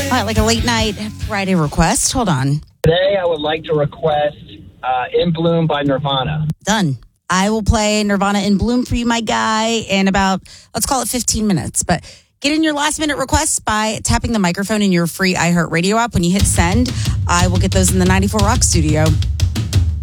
All right, like a late night Friday request. Hold on. Today, I would like to request In Bloom by Nirvana. Done. I will play Nirvana in Bloom for you, my guy, in about, let's call it 15 minutes. But get in your last minute requests by tapping the microphone in your free iHeartRadio app. When you hit send, I will get those in the 94 Rock studio.